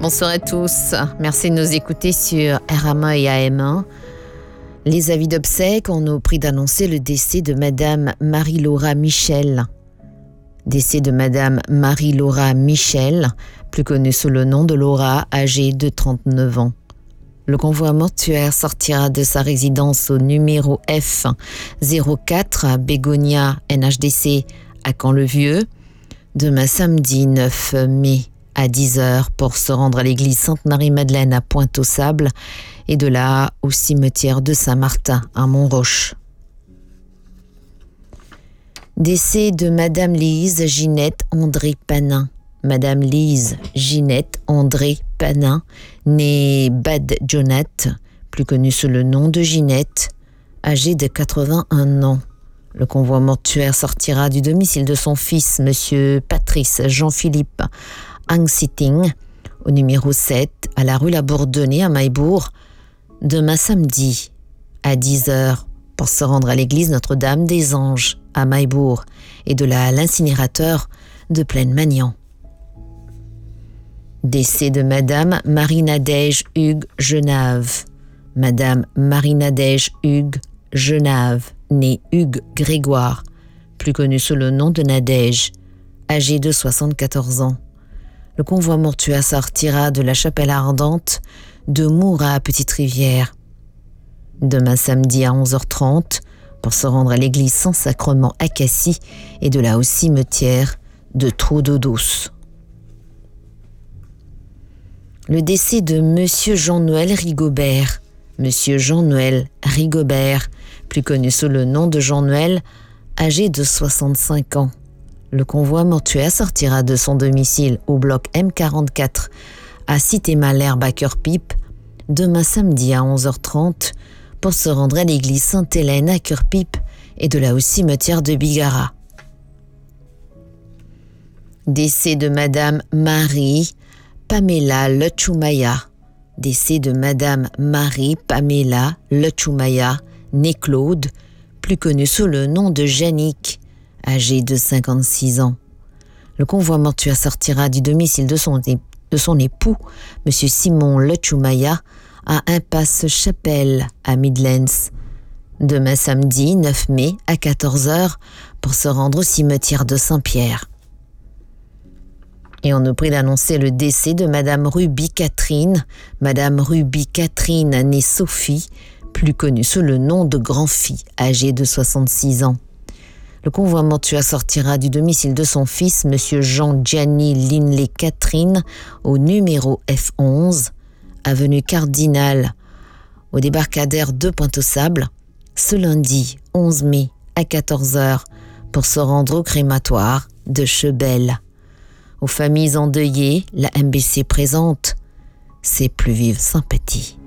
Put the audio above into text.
Bonsoir à tous. Merci de nous écouter sur RMA et AM1. Les avis d'obsèques ont au prix d'annoncer le décès de Madame Marie-Laura Michel. Décès de Madame Marie-Laura Michel, plus connue sous le nom de Laura, âgée de 39 ans. Le convoi mortuaire sortira de sa résidence au numéro F04 à Bégonia NHDC à Caen-le-Vieux demain samedi 9 mai à 10h pour se rendre à l'église Sainte-Marie-Madeleine à Pointe-aux-Sables et de là au cimetière de Saint-Martin à Montroche. Décès de Madame Lise Ginette André Panin. Madame Lise Ginette André Panin, née Bad Jonath, plus connue sous le nom de Ginette, âgée de 81 ans. Le convoi mortuaire sortira du domicile de son fils, Monsieur Patrice Jean-Philippe Angsitting, au numéro 7, à la rue La Bourdonnais à Maillebourg, demain samedi à 10h pour se rendre à l'église Notre-Dame des Anges à Maillebourg et de là à l'incinérateur de Plaine-Magnan. Décès de Madame Marie-Nadège Hugues Genave. Madame Marie-Nadège Hugues Genave, née Hugues Grégoire, plus connue sous le nom de Nadège, âgée de 74 ans. Le convoi mortuaire sortira de la chapelle ardente de Moura à Petite-Rivière. Demain samedi à 11h30 pour se rendre à l'église Saint-Sacrement à Cassis et de là au cimetière de Trou-d'Eau-Douce. Le décès de Monsieur Jean-Noël Rigobert. Monsieur Jean-Noël Rigobert, plus connu sous le nom de Jean-Noël, âgé de 65 ans. Le convoi mortuaire sortira de son domicile au bloc M44 à Cité-Malherbe à Cœur-Pipe demain samedi à 11h30 pour se rendre à l'église Sainte-Hélène à Cœur-Pipe et de là au cimetière de Bigara. Décès de Madame Marie Pamela Lechumaya. Décès de Madame Marie Pamela Lechumaya, née Claude, plus connue sous le nom de Jannick, âgée de 56 ans. Le convoi mortuaire sortira du domicile de son époux, M. Simon Lechumaya, à Impasse Chapelle à Midlands, demain samedi 9 mai à 14h pour se rendre au cimetière de Saint-Pierre. Et on nous prie d'annoncer le décès de Madame Ruby Catherine. Madame Ruby Catherine, née Sophie, plus connue sous le nom de Grand-Fille, âgée de 66 ans. Le convoi mortuaire sortira du domicile de son fils, Monsieur Jean-Gianni Linley Catherine, au numéro F11, avenue Cardinal, au débarcadère de Pointe-aux-Sables, ce lundi 11 mai à 14h pour se rendre au crématoire de Chebel. Aux familles endeuillées, la MBC présente C'est plus vive sympathie.